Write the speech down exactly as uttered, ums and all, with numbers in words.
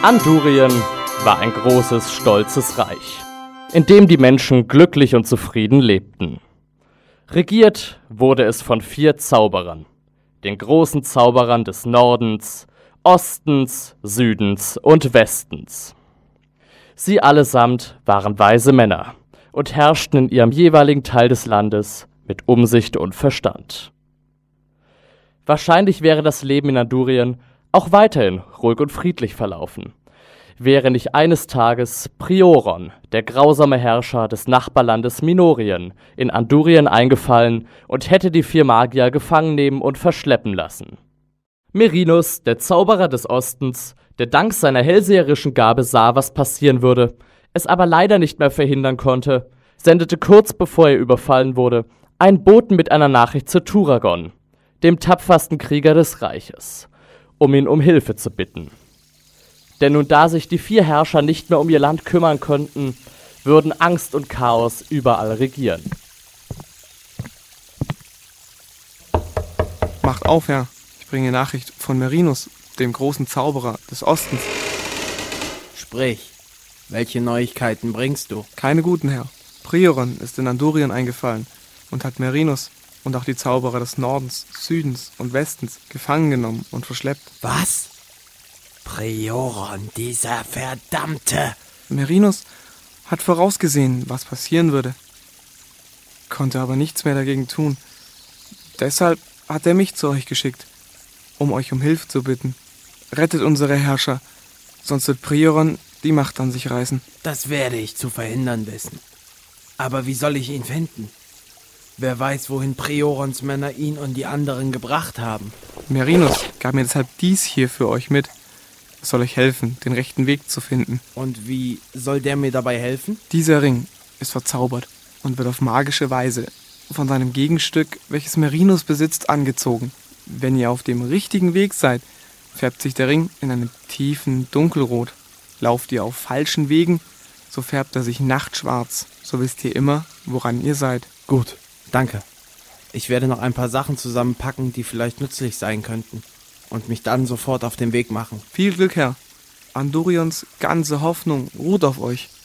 Andurien war ein großes, stolzes Reich, in dem die Menschen glücklich und zufrieden lebten. Regiert wurde es von vier Zauberern, den großen Zauberern des Nordens, Ostens, Südens und Westens. Sie allesamt waren weise Männer und herrschten in ihrem jeweiligen Teil des Landes mit Umsicht und Verstand. Wahrscheinlich wäre das Leben in Andurien auch weiterhin ruhig und friedlich verlaufen, wäre nicht eines Tages Prioron, der grausame Herrscher des Nachbarlandes Minorien, in Andurien eingefallen und hätte die vier Magier gefangen nehmen und verschleppen lassen. Merinus, der Zauberer des Ostens, der dank seiner hellseherischen Gabe sah, was passieren würde, es aber leider nicht mehr verhindern konnte, sendete kurz bevor er überfallen wurde, einen Boten mit einer Nachricht zu Turagon, dem tapfersten Krieger des Reiches, um ihn um Hilfe zu bitten. Denn nun da sich die vier Herrscher nicht mehr um ihr Land kümmern könnten, würden Angst und Chaos überall regieren. Macht auf, Herr. Ich bringe Nachricht von Merinus, dem großen Zauberer des Ostens. Sprich, welche Neuigkeiten bringst du? Keine guten, Herr. Prioron ist in Andurien eingefallen und hat Merinus und auch die Zauberer des Nordens, Südens und Westens gefangen genommen und verschleppt. Was? Prioron, dieser verdammte... Merinus hat vorausgesehen, was passieren würde, konnte aber nichts mehr dagegen tun. Deshalb hat er mich zu euch geschickt, um euch um Hilfe zu bitten. Rettet unsere Herrscher, sonst wird Prioron die Macht an sich reißen. Das werde ich zu verhindern wissen. Aber wie soll ich ihn finden? Wer weiß, wohin Priorons Männer ihn und die anderen gebracht haben. Merinus gab mir deshalb dies hier für euch mit. Es soll euch helfen, den rechten Weg zu finden. Und wie soll der mir dabei helfen? Dieser Ring ist verzaubert und wird auf magische Weise von seinem Gegenstück, welches Merinus besitzt, angezogen. Wenn ihr auf dem richtigen Weg seid, färbt sich der Ring in einem tiefen Dunkelrot. Lauft ihr auf falschen Wegen, so färbt er sich nachtschwarz. So wisst ihr immer, woran ihr seid. Gut, danke. Ich werde noch ein paar Sachen zusammenpacken, die vielleicht nützlich sein könnten. Und mich dann sofort auf den Weg machen. Viel Glück, Herr. Andurions ganze Hoffnung ruht auf euch.